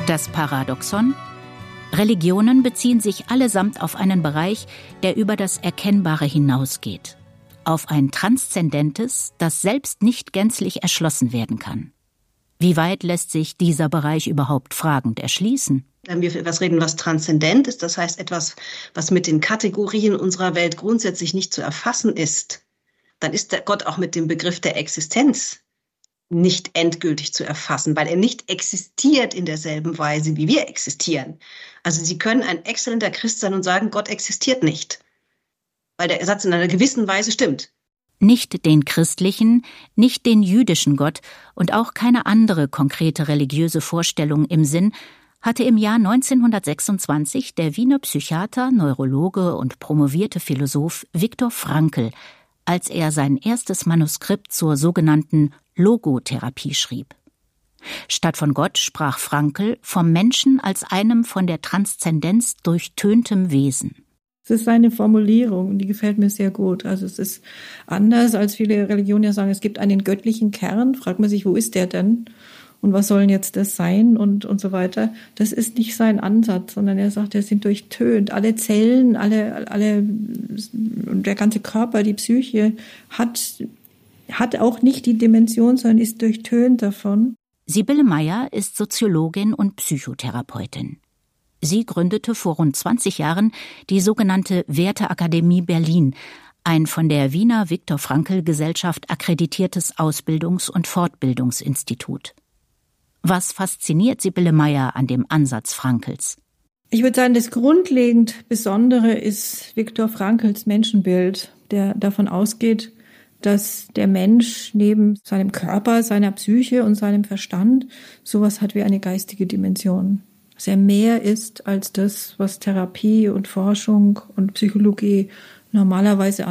Das Paradoxon: Religionen beziehen sich allesamt auf einen Bereich, der über das Erkennbare hinausgeht. Auf ein Transzendentes, das selbst nicht gänzlich erschlossen werden kann. Wie weit lässt sich dieser Bereich überhaupt fragend erschließen? Wenn wir etwas reden, was transzendent ist, das heißt etwas, was mit den Kategorien unserer Welt grundsätzlich nicht zu erfassen ist, dann ist der Gott auch mit dem Begriff der Existenz nicht endgültig zu erfassen, weil er nicht existiert in derselben Weise, wie wir existieren. Also Sie können ein exzellenter Christ sein und sagen, Gott existiert nicht, weil der Satz in einer gewissen Weise stimmt. Nicht den christlichen, nicht den jüdischen Gott und auch keine andere konkrete religiöse Vorstellung im Sinn hatte im Jahr 1926 der Wiener Psychiater, Neurologe und promovierte Philosoph Viktor Frankl, als er sein erstes Manuskript zur sogenannten Logotherapie schrieb. Statt von Gott sprach Frankl vom Menschen als einem von der Transzendenz durchtöntem Wesen. Es ist seine Formulierung und die gefällt mir sehr gut. Also es ist anders, als viele Religionen ja sagen, es gibt einen göttlichen Kern. Fragt man sich, wo ist der denn? Und was soll denn jetzt das sein? Und so weiter. Das ist nicht sein Ansatz, sondern er sagt, wir sind durchtönt. Alle Zellen, der ganze Körper, die Psyche hat auch nicht die Dimension, sondern ist durchtönt davon. Sibylle Meyer ist Soziologin und Psychotherapeutin. Sie gründete vor rund 20 Jahren die sogenannte Werteakademie Berlin, ein von der Wiener Viktor-Frankl-Gesellschaft akkreditiertes Ausbildungs- und Fortbildungsinstitut. Was fasziniert Sibylle Meyer an dem Ansatz Frankls? Ich würde sagen, das grundlegend Besondere ist Viktor Frankls Menschenbild, der davon ausgeht, dass der Mensch neben seinem Körper, seiner Psyche und seinem Verstand sowas hat wie eine geistige Dimension. Dass er mehr ist als das, was Therapie und Forschung und Psychologie normalerweise